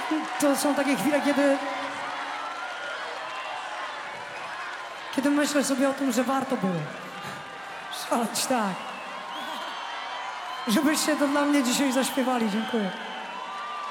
To są takie chwile, kiedy myślę sobie o tym, że warto było szaleć tak. Żebyście to dla mnie dzisiaj zaśpiewali. Dziękuję.